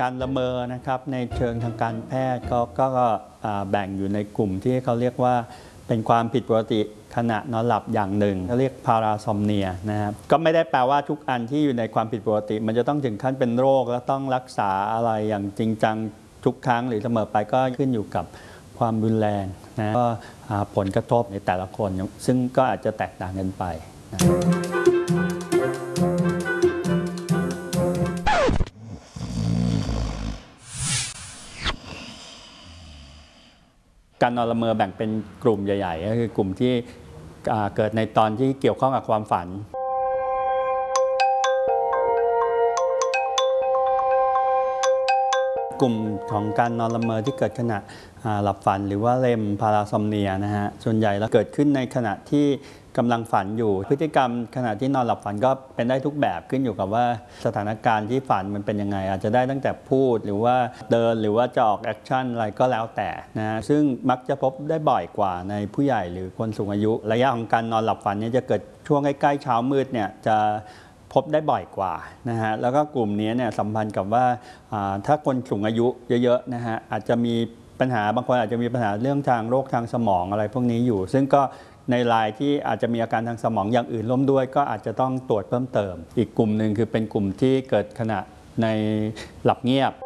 การละเมอนะครับในเชิงทางการแพทย์ก็แบ่งอยู่ในกลุ่มที่เขาเรียกว่าเป็นความผิดปกติขณะนอนหลับอย่างหนึ่งเขาเรียกพาราซอมเนียนะครับก็ไม่ได้แปลว่าทุกอันที่อยู่ในความผิดปกติมันจะต้องถึงขั้นเป็นโรคแล้วต้องรักษาอะไรอย่างจริงจังทุกครั้งหรือเสมอไปก็ขึ้นอยู่กับความรุนแรงนะก็ผลกระทบในแต่ละคนซึ่งก็อาจจะแตกต่างกันไปนะการนอนละเมอแบ่งเป็นกลุ่มใหญ่ๆก็คือกลุ่มที่เกิดในตอนที่เกี่ยวข้องกับความฝันกลุ่มของการนอนละเมอที่เกิดขณะหลับฝันหรือว่าเรมพาราซอมเนียนะฮะส่วนใหญ่แล้วเกิดขึ้นในขณะที่กำลังฝันอยู่พฤติกรรมขณะที่นอนหลับฝันก็เป็นได้ทุกแบบขึ้นอยู่กับว่าสถานการณ์ที่ฝันมันเป็นยังไงอาจจะได้ตั้งแต่พูดหรือว่าเดินหรือว่าจะออกแอคชั่นอะไรก็แล้วแต่นะซึ่งมักจะพบได้บ่อยกว่าในผู้ใหญ่หรือคนสูงอายุระยะของการนอนหลับฝันเนี่ยจะเกิดช่วงใกล้ๆเช้ามืดเนี่ยจะพบได้บ่อยกว่านะฮะแล้วก็กลุ่มนี้เนี่ยสัมพันธ์กับว่าถ้าคนสูงอายุเยอะๆนะฮะอาจจะมีปัญหาบางคนอาจจะมีปัญหาเรื่องทางโรคทางสมองอะไรพวกนี้อยู่ซึ่งก็ในรายที่อาจจะมีอาการทางสมองอย่างอื่นร่วมด้วยก็อาจจะต้องตรวจเพิ่มเติมอีกกลุ่มหนึ่งคือเป็นกลุ่มที่เกิดขณะในหลับเงียบ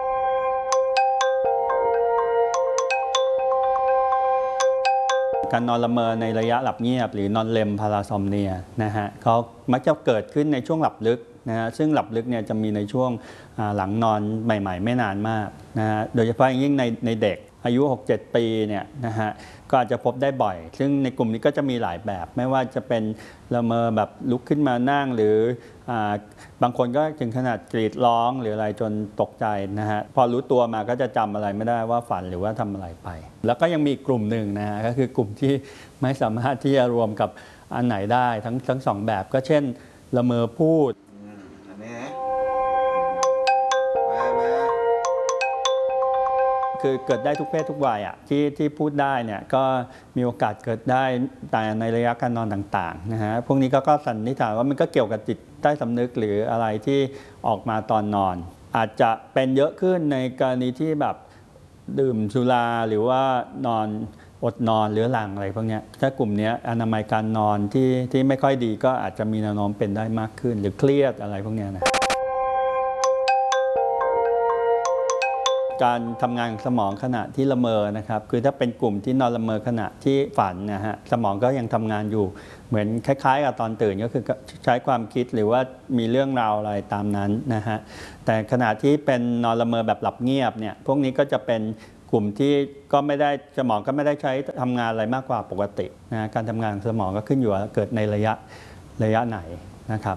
การนอนละเมอในระยะหลับเงียบหรือนอนเรมพาราซอมเนียนะฮะเขามักจะเกิดขึ้นในช่วงหลับลึกนะฮะซึ่งหลับลึกเนี่ยจะมีในช่วงหลังนอนใหม่ๆไม่นานมากนะฮะโดยเฉพาะอย่างยิ่งในเด็กอายุ 6-7 ปีเนี่ยนะฮะก็อาจจะพบได้บ่อยซึ่งในกลุ่มนี้ก็จะมีหลายแบบไม่ว่าจะเป็นละเมอแบบลุกขึ้นมานั่งหรือบางคนก็ถึงขนาดกรีดร้องหรืออะไรจนตกใจนะฮะพอรู้ตัวมาก็จะจำอะไรไม่ได้ว่าฝันหรือว่าทำอะไรไปแล้วก็ยังมีกลุ่มหนึ่งนะฮะก็คือกลุ่มที่ไม่สามารถที่จะรวมกับอันไหนได้ทั้งสองแบบก็เช่นละเมอพูดคือเกิดได้ทุกเพศทุกวัยที่พูดได้เนี่ยก็มีโอกาสเกิดได้แต่ในระยะการนอนต่างๆนะฮะพวกนี้ก็สันนิษฐานว่ามันก็เกี่ยวกับจิตใต้สำนึกหรืออะไรที่ออกมาตอนนอนอาจจะเป็นเยอะขึ้นในกรณีที่แบบดื่มสุราหรือว่านอนอดนอนเรื้อรังอะไรพวกนี้ถ้ากลุ่มนี้อนามัยการนอนที่ไม่ค่อยดีก็อาจจะมีแนวโน้มเป็นได้มากขึ้นหรือเครียดอะไรพวกนี้นะการทำงานของสมองขณะที่ละเมอนะครับคือถ้าเป็นกลุ่มที่นอนละเมอขณะที่ฝันนะฮะสมองก็ยังทำงานอยู่เหมือนคล้ายๆกับตอนตื่นก็คือใช้ความคิดหรือว่ามีเรื่องราวอะไรตามนั้นนะฮะแต่ขณะที่เป็นนอนละเมอแบบหลับเงียบเนี่ยพวกนี้ก็จะเป็นกลุ่มที่ก็ไม่ได้สมองก็ไม่ได้ใช้ทำงานอะไรมากกว่าปกตินะการทำงานของสมองก็ขึ้นอยู่ว่าเกิดในระยะไหนนะครับ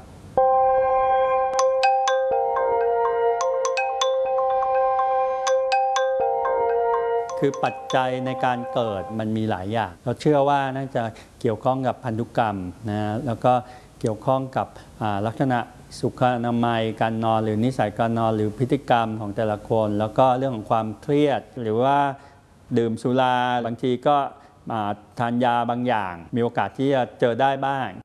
คือปัจจัยในการเกิดมันมีหลายอย่างเราเชื่อว่าน่าจะเกี่ยวข้องกับพันธุกรรมนะแล้วก็เกี่ยวข้องกับลักษณะสุขอนามัยการนอนหรือนิสัยการนอนหรือพฤติกรรมของแต่ละคนแล้วก็เรื่องของความเครียดหรือว่าดื่มสุราบางทีก็ทานยาบางอย่างมีโอกาสที่จะเจอได้บ้าง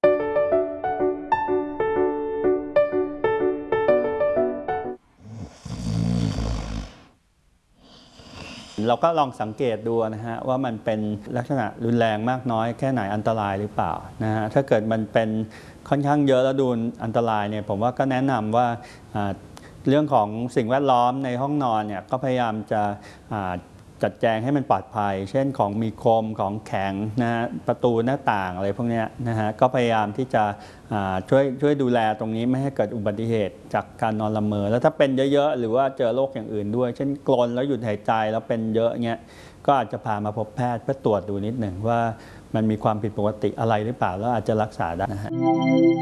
เราก็ลองสังเกตดูนะฮะว่ามันเป็นลักษณะรุนแรงมากน้อยแค่ไหนอันตรายหรือเปล่านะฮะถ้าเกิดมันเป็นค่อนข้างเยอะแล้วดูอันตรายเนี่ยผมว่าก็แนะนำว่าเรื่องของสิ่งแวดล้อมในห้องนอนเนี่ยก็พยายามจะจัดแจงให้มันปลอดภัยเช่นของมีคมของแข็งนะฮะประตูหน้าต่างอะไรพวกนี้นะฮะก็พยายามที่จะช่วยดูแลตรงนี้ไม่ให้เกิดอุบัติเหตุจากการนอนละเมอแล้วถ้าเป็นเยอะๆหรือว่าเจอโรคอย่างอื่นด้วยเช่นกรนแล้วหยุดหายใจแล้วเป็นเยอะเงี้ยก็อาจจะพามาพบแพทย์เพื่อตรวจดูนิดหนึ่งว่ามันมีความผิดปกติอะไรหรือเปล่าแล้วอาจจะรักษาได้นะฮะ